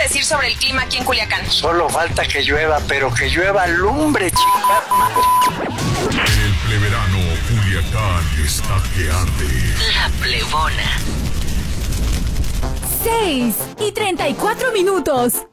decir sobre el clima aquí en Culiacán? Solo falta que llueva, pero que llueva lumbre, chica. En el pleverano, Culiacán está que arde. La Plebona. 6:34.